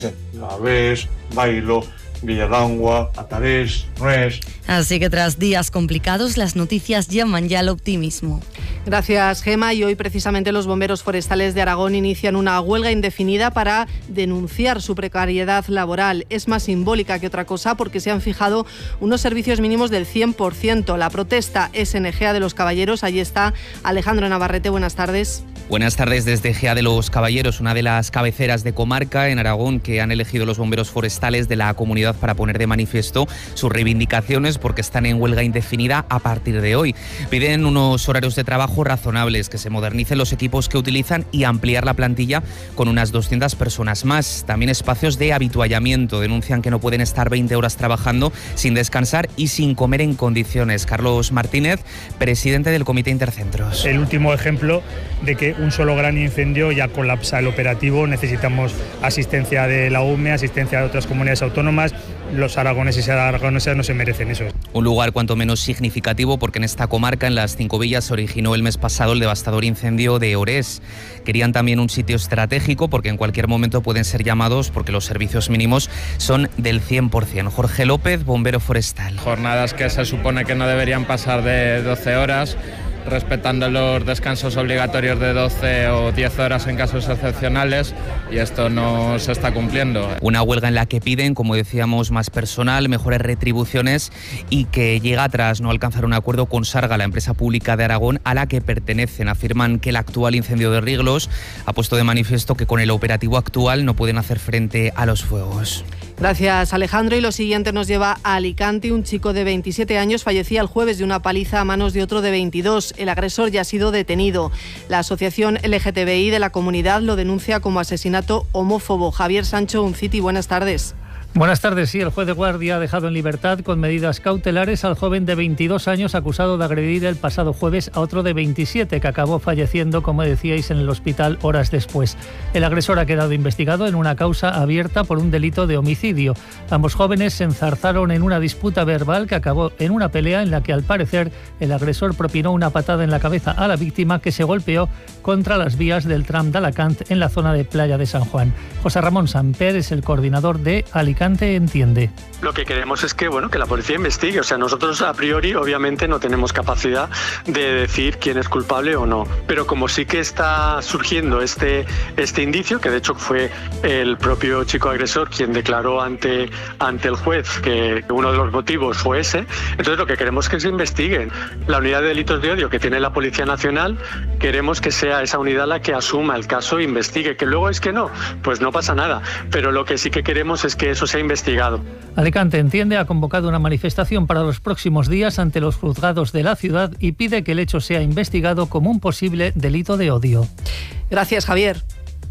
Alavés, Bailo, Villadangua, Atarés, Nuez. Así que tras días complicados, las noticias llaman ya al optimismo. Gracias, Gema. Y hoy precisamente los bomberos forestales de Aragón inician una huelga indefinida para denunciar su precariedad laboral. Es más simbólica que otra cosa porque se han fijado unos servicios mínimos del 100%. La protesta es en Ejea de los Caballeros. Allí está Alejandro Navarrete. Buenas tardes. Buenas tardes desde Ejea de los Caballeros, una de las cabeceras de comarca en Aragón que han elegido los bomberos forestales de la comunidad para poner de manifiesto sus reivindicaciones porque están en huelga indefinida a partir de hoy. Piden unos horarios de trabajo razonables, que se modernicen los equipos que utilizan y ampliar la plantilla con unas 200 personas más. También espacios de habituallamiento. Denuncian que no pueden estar 20 horas trabajando sin descansar y sin comer en condiciones. Carlos Martínez, presidente del Comité Intercentros. El último ejemplo de que un solo gran incendio ya colapsa el operativo. Necesitamos asistencia de la UME, asistencia de otras comunidades autónomas. Los aragoneses y aragonesas no se merecen eso. Un lugar cuanto menos significativo porque en esta comarca, en las Cinco Villas, se originó el mes pasado el devastador incendio de Orés. Querían también un sitio estratégico porque en cualquier momento pueden ser llamados porque los servicios mínimos son del 100%. Jorge López, bombero forestal. Jornadas que se supone que no deberían pasar de 12 horas, respetando los descansos obligatorios de 12 o 10 horas en casos excepcionales, y esto no se está cumpliendo. Una huelga en la que piden, como decíamos, más personal, mejores retribuciones y que llega tras no alcanzar un acuerdo con Sarga, la empresa pública de Aragón a la que pertenecen. Afirman que el actual incendio de Riglos ha puesto de manifiesto que con el operativo actual no pueden hacer frente a los fuegos. Gracias, Alejandro. Y lo siguiente nos lleva a Alicante. Un chico de 27 años fallecía el jueves de una paliza a manos de otro de 22. El agresor ya ha sido detenido. La asociación LGTBI de la comunidad lo denuncia como asesinato homófobo. Javier Sancho, UNCITI, buenas tardes. Buenas tardes. Sí, el juez de guardia ha dejado en libertad con medidas cautelares al joven de 22 años acusado de agredir el pasado jueves a otro de 27 que acabó falleciendo, como decíais, en el hospital horas después. El agresor ha quedado investigado en una causa abierta por un delito de homicidio. Ambos jóvenes se enzarzaron en una disputa verbal que acabó en una pelea en la que, al parecer, el agresor propinó una patada en la cabeza a la víctima, que se golpeó contra las vías del tram de Alacant en la zona de Playa de San Juan. José Ramón Samper es el coordinador de Alicante Entiende. Lo que queremos es que la policía investigue. O sea, nosotros a priori obviamente no tenemos capacidad de decir quién es culpable o no. Pero como sí que está surgiendo este indicio, que de hecho fue el propio chico agresor quien declaró ante el juez que uno de los motivos fue ese, entonces lo que queremos es que se investiguen. La unidad de delitos de odio que tiene la Policía Nacional, queremos que sea esa unidad la que asuma el caso e investigue. Que luego es que no, pues no pasa nada. Pero lo que sí que queremos es que eso sea investigado. Alicante Entiende ha convocado una manifestación para los próximos días ante los juzgados de la ciudad y pide que el hecho sea investigado como un posible delito de odio. Gracias, Javier.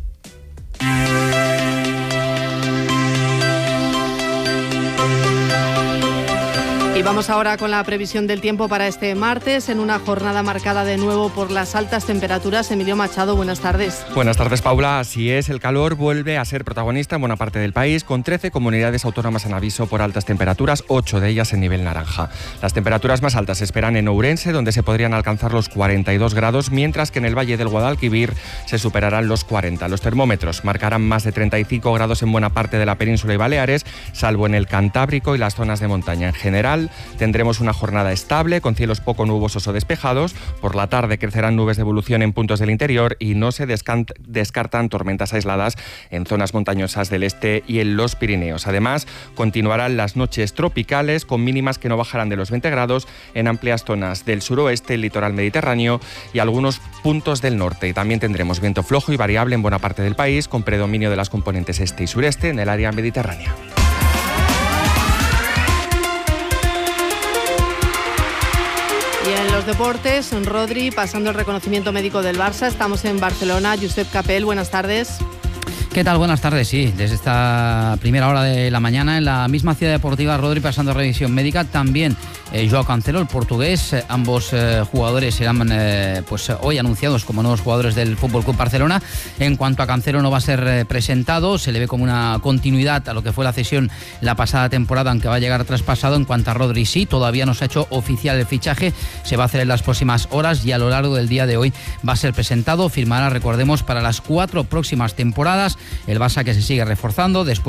Y vamos ahora con la previsión del tiempo para este martes, en una jornada marcada de nuevo por las altas temperaturas. Emilio Machado, buenas tardes. Buenas tardes, Paula. Así es, el calor vuelve a ser protagonista en buena parte del país, con 13 comunidades autónomas en aviso por altas temperaturas, 8 de ellas en nivel naranja. Las temperaturas más altas se esperan en Ourense, donde se podrían alcanzar los 42 grados, mientras que en el Valle del Guadalquivir se superarán los 40. Los termómetros marcarán más de 35 grados en buena parte de la península y Baleares, salvo en el Cantábrico y las zonas de montaña. En general, tendremos una jornada estable, con cielos poco nubosos o despejados. Por la tarde crecerán nubes de evolución en puntos del interior y no se descartan tormentas aisladas en zonas montañosas del este y en los Pirineos. Además, continuarán las noches tropicales, con mínimas que no bajarán de los 20 grados en amplias zonas del suroeste, el litoral mediterráneo y algunos puntos del norte. Y también tendremos viento flojo y variable en buena parte del país, con predominio de las componentes este y sureste en el área mediterránea. Y en los deportes, Rodri, pasando el reconocimiento médico del Barça, estamos en Barcelona. Josep Capel, buenas tardes. ¿Qué tal? Buenas tardes, sí. Desde esta primera hora de la mañana, en la misma ciudad deportiva, Rodri pasando revisión médica. También Joao Cancelo, el portugués. Ambos jugadores serán hoy anunciados como nuevos jugadores del FC Barcelona. En cuanto a Cancelo, no va a ser presentado. Se le ve como una continuidad a lo que fue la cesión la pasada temporada, aunque va a llegar traspasado. En cuanto a Rodri, sí, todavía no se ha hecho oficial el fichaje. Se va a hacer en las próximas horas y a lo largo del día de hoy va a ser presentado. Firmará, recordemos, para las 4 próximas temporadas. El Barça que se sigue reforzando después